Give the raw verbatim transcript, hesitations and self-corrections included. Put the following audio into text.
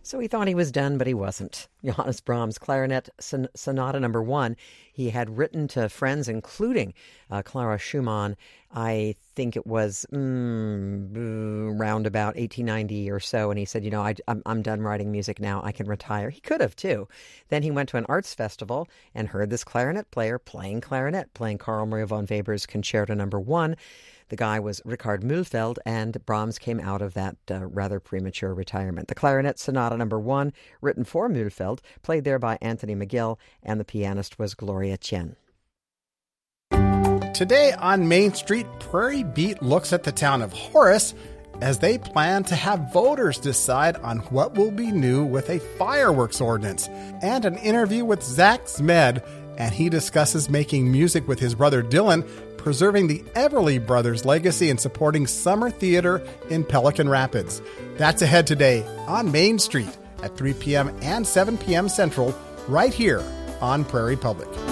So he thought he was done, but he wasn't. Johannes Brahms, Clarinet Son- Sonata Number One. He had written to friends, including uh, Clara Schumann. I think it was mm, around about eighteen ninety or so, and he said, "You know, I, I'm I'm done writing music now. I can retire." He could have too. Then he went to an arts festival and heard this clarinet player playing clarinet, playing Carl Maria von Weber's Concerto Number One. The guy was Richard Mühlfeld, and Brahms came out of that uh, rather premature retirement. The Clarinet Sonata Number One, written for Mühlfeld, played there by Anthony McGill, and the pianist was Gloria Tjen. Today on Main Street, Prairie Beat looks at the town of Horace as they plan to have voters decide on what will be new with a fireworks ordinance, and an interview with Zach Zmed, and he discusses making music with his brother Dylan, preserving the Everly Brothers' legacy and supporting summer theater in Pelican Rapids. That's ahead today on Main Street at three p.m. and seven p.m. Central, right here on Prairie Public.